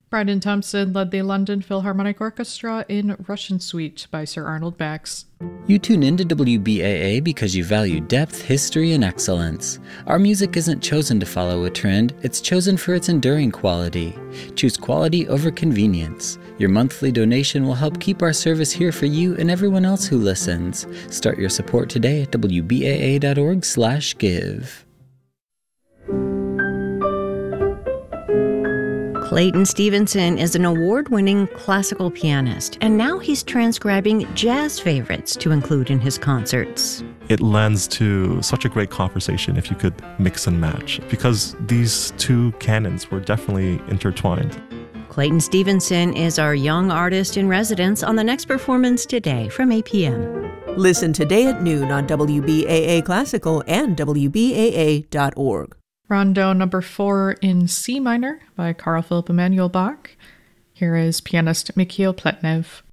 Brendan Thompson led the London Philharmonic Orchestra in Russian Suite by Sir Arnold Bax. You tune into WBAA because you value depth, history, and excellence. Our music isn't chosen to follow a trend, it's chosen for its enduring quality. Choose quality over convenience. Your monthly donation will help keep our service here for you and everyone else who listens. Start your support today at wbaa.org/give. Clayton Stevenson is an award-winning classical pianist, and now he's transcribing jazz favorites to include in his concerts. It lends to such a great conversation if you could mix and match, because these two canons were definitely intertwined. Clayton Stevenson is our young artist in residence on the next performance today from 8 p.m. Listen today at noon on WBAA Classical and WBAA.org. Rondo number 4 in C minor by Carl Philipp Emanuel Bach. Here is pianist Mikhail Pletnev.